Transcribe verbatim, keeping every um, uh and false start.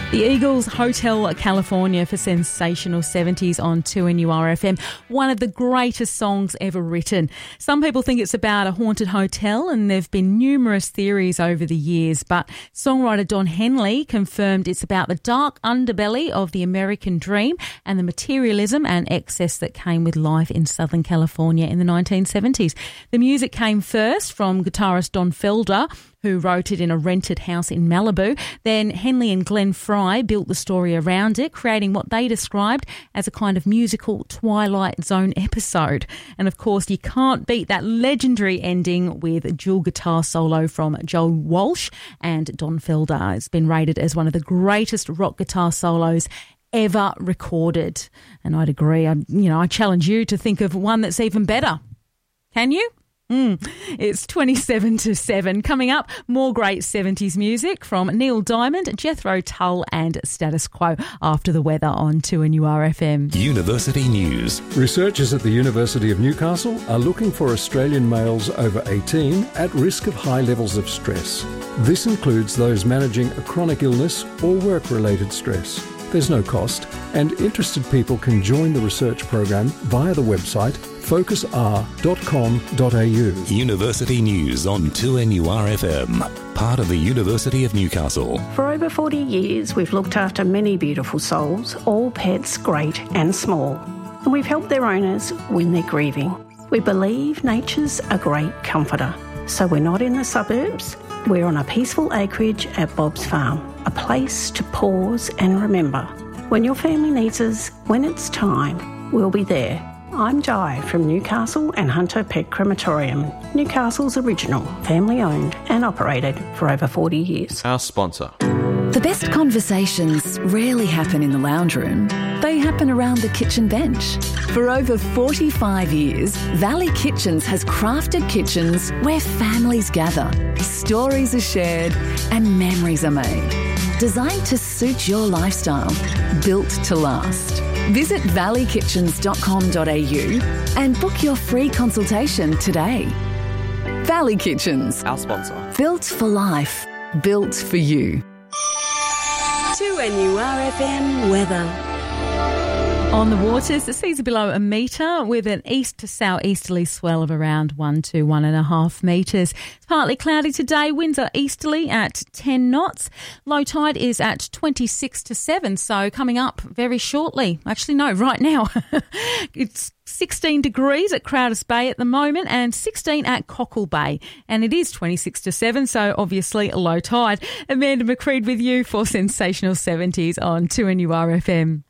The Eagles, Hotel California for Sensational seventies on two N U R F M. One of the greatest songs ever written. Some people think it's about a haunted hotel, and there have been numerous theories over the years, but songwriter Don Henley confirmed it's about the dark underbelly of the American dream and the materialism and excess that came with life in Southern California in the nineteen seventies. The music came first from guitarist Don Felder, who wrote it in a rented house in Malibu. Then Henley and Glenn Fry built the story around it, creating what they described as a kind of musical Twilight Zone episode. And of course, you can't beat that legendary ending with a dual guitar solo from Joe Walsh and Don Felder. It's been rated as one of the greatest rock guitar solos ever recorded. And I'd agree. I, you know, I challenge you to think of one that's even better. Can you? Mm. It's twenty-seven to seven. Coming up, more great seventies music from Neil Diamond, Jethro Tull and Status Quo after the weather on two N U R F M. University News. Researchers at the University of Newcastle are looking for Australian males over eighteen at risk of high levels of stress. This includes those managing a chronic illness or work-related stress. There's no cost, and interested people can join the research program via the website focus r dot com dot a u. University News on two N U R F M, part of the University of Newcastle. For over forty years, we've looked after many beautiful souls, all pets great and small, and we've helped their owners when they're grieving. We believe nature's a great comforter, so we're not in the suburbs. We're on a peaceful acreage at Bob's Farm, a place to pause and remember. When your family needs us, when it's time, we'll be there. I'm Jai from Newcastle and Hunter Pet Crematorium, Newcastle's original, family-owned and operated for over forty years. Our sponsor. The best conversations rarely happen in the lounge room. They happen around the kitchen bench. For over forty-five years, Valley Kitchens has crafted kitchens where families gather, stories are shared and memories are made. Designed to suit your lifestyle, built to last. Visit valley kitchens dot com dot a u and book your free consultation today. Valley Kitchens. Our sponsor. Built for life. Built for you. two N U R F M weather. On the waters, the seas are below a metre with an east to southeasterly swell of around one to one and a half metres. It's partly cloudy today. Winds are easterly at ten knots. Low tide is at twenty-six to seven. So coming up very shortly. Actually, no, right now. It's sixteen degrees at Crowders Bay at the moment and sixteen at Cockle Bay. And it is twenty-six to seven, so obviously a low tide. Amanda McCreed with you for Sensational seventies on two N U R F M.